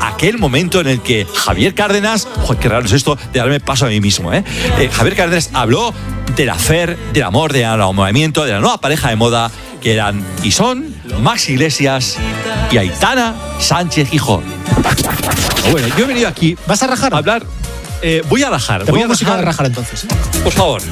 aquel momento en el que Javier Cárdenas, joder, qué raro es esto de darme paso a mí mismo, Javier Cárdenas habló del afer, del amor, del enamoramiento, de la nueva pareja de moda que eran y son Max Iglesias y Aitana Sánchez Gijón. Bueno, yo he venido aquí. ¿Vas a rajar? A hablar. Voy a rajar. Voy a música de rajar entonces. Por favor.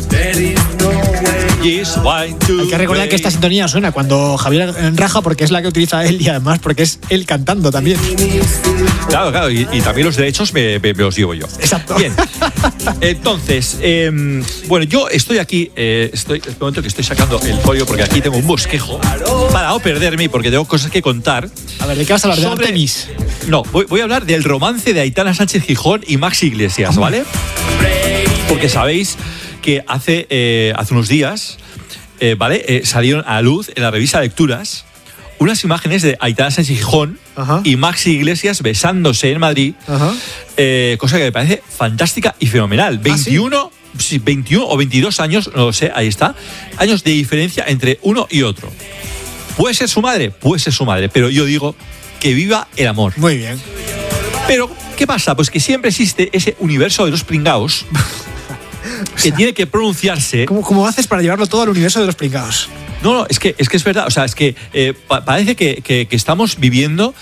Hay que recordar que esta sintonía suena cuando Javier raja porque es la que utiliza él y además porque es él cantando también. Claro, y también los derechos me los llevo yo. Exacto. Bien, entonces, bueno, yo estoy aquí, es el momento que estoy sacando el folio porque aquí tengo un bosquejo para no perderme porque tengo cosas que contar. A ver, ¿de qué vas a hablar? ¿De Artemis? No, voy a hablar del romance de Aitana Sánchez Gijón y Max Iglesias, ¿vale? Porque sabéis que hace unos días, ¿vale? Salieron a la luz en la revista Lecturas unas imágenes de Aitana Sánchez Gijón y Max Iglesias besándose en Madrid, cosa que me parece fantástica y fenomenal. 21 o 22 años, no lo sé, ahí está, años de diferencia entre uno y otro. ¿Puede ser su madre? Puede ser su madre, pero yo digo que viva el amor. Muy bien. Pero, ¿qué pasa? Pues que siempre existe ese universo de los pringaos que tiene que pronunciarse. ¿Cómo haces para llevarlo todo al universo de los pringaos? No, es que es verdad. O sea, es que parece que estamos viviendo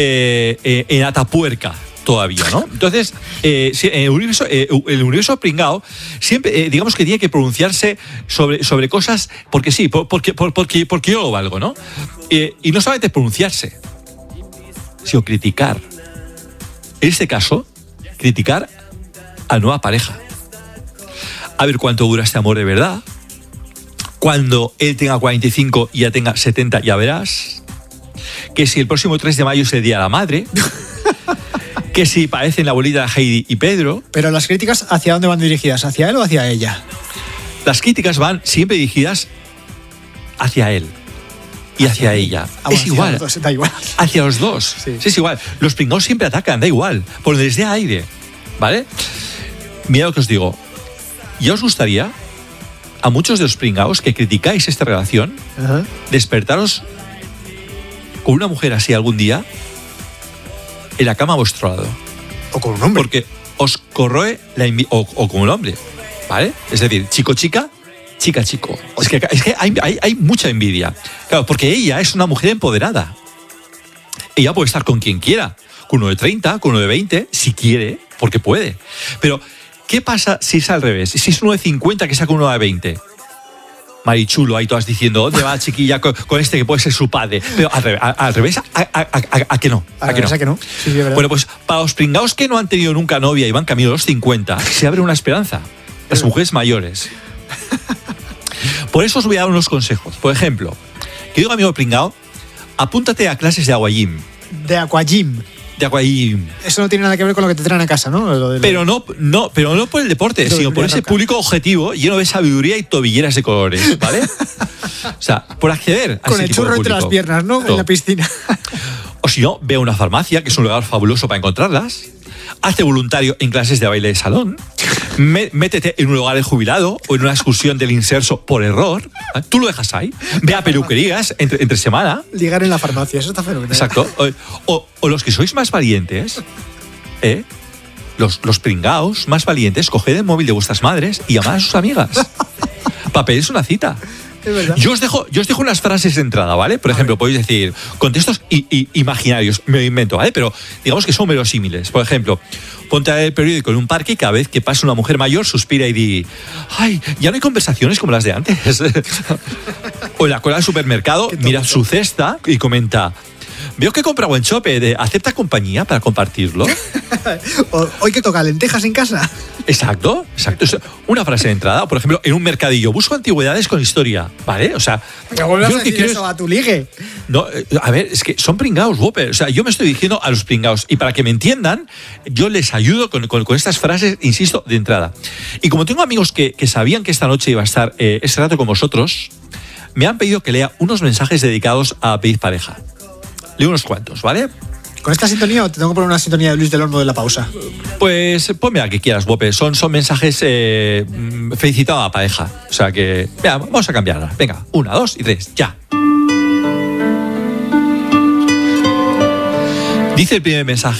en Atapuerca todavía, ¿no? Entonces, el universo pringao siempre, digamos que tiene que pronunciarse sobre cosas porque sí, porque yo lo valgo, ¿no? Y no solamente pronunciarse, sino criticar. En este caso, criticar a la nueva pareja. A ver cuánto dura este amor de verdad. Cuando él tenga 45 y ya tenga 70, ya verás. Que si el próximo 3 de mayo es el Día de la Madre. Que si parecen la abuelita de Heidi y Pedro. Pero las críticas, ¿hacia dónde van dirigidas? ¿Hacia él o hacia ella? Las críticas van siempre dirigidas hacia él y hacia ella. Es igual. Los dos, da igual. Hacia los dos. Sí, es igual. Los pringados siempre atacan, da igual. Por donde les dé aire. ¿Vale? Mira lo que os digo. ¿Ya os gustaría, a muchos de los pringaos que criticáis esta relación, despertaros con una mujer así algún día en la cama a vuestro lado? O con un hombre. Porque os corroe la envidia. O con un hombre. ¿Vale? Es decir, chico-chica, chica-chico. Es que hay mucha envidia. Claro, porque ella es una mujer empoderada. Ella puede estar con quien quiera. Con uno de 30, con uno de 20, si quiere, porque puede. Pero ¿qué pasa si es al revés? Si es uno de 50 que saca uno de 20. Marichulo, ahí todas diciendo, ¿dónde va chiquilla con este que puede ser su padre? Pero al revés, ¿a qué no? ¿A que no? Sí, bueno, pues para los pringaos que no han tenido nunca novia y van camino a los 50, se abre una esperanza. Las mujeres mayores. Por eso os voy a dar unos consejos. Por ejemplo, querido amigo pringao, apúntate a clases de aquagym. De aquagym. Eso no tiene nada que ver con lo que te traen a casa, ¿no? Pero no por el deporte, sino por ese público objetivo lleno de sabiduría y tobilleras de colores, ¿vale? O sea, por acceder a con ese el tipo churro de entre las piernas, ¿no? En la piscina. O si no, ve a una farmacia, que es un lugar fabuloso para encontrarlas. Hazte voluntario en clases de baile de salón. Métete en un hogar de jubilado o en una excursión del inserso por error. Tú lo dejas ahí. Ve a peluquerías entre semana. Ligar en la farmacia, eso está fenomenal. Exacto. O los que sois más valientes, los pringaos más valientes, coged el móvil de vuestras madres y llamad a sus amigas para pedirse una cita. Es verdad. Yo os dejo unas frases de entrada, ¿vale? Por ejemplo, podéis decir contextos imaginarios, me lo invento, ¿vale? Pero digamos que son verosímiles. Por ejemplo, ponte a leer el periódico en un parque y cada vez que pasa una mujer mayor suspira y di, ¡ay, ya no hay conversaciones como las de antes! O en la cola del supermercado, mira su cesta y comenta, veo que compra buen chope, ¿acepta compañía para compartirlo? Hoy que toca lentejas en casa. Exacto. Una frase de entrada. Por ejemplo, en un mercadillo, busco antigüedades con historia, ¿vale? O sea, ¿me vuelvas a decir eso a tu ligue? No, a ver, es que son pringaos, Whopper. O sea, yo me estoy diciendo a los pringaos. Y para que me entiendan, yo les ayudo con estas frases, insisto, de entrada. Y como tengo amigos que sabían que esta noche iba a estar ese rato con vosotros, me han pedido que lea unos mensajes dedicados a pedir pareja. Leo unos cuantos, ¿vale? ¿Con esta sintonía o te tengo que poner una sintonía de Luis del Olmo de la pausa? Pues ponme la que quieras, Bope. Son mensajes felicitando a la pareja. O sea que, mira, vamos a cambiarla. Venga, 1, 2 y 3, ya. Dice el primer mensaje.